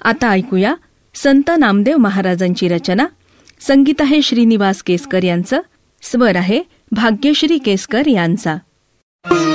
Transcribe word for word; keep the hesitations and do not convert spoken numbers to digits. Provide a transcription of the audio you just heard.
आता ऐकूया संत नामदेव महाराजांची रचना. संगीत आहे श्रीनिवास केसकर यांचं, स्वर आहे भाग्यश्री केसकर यांचा.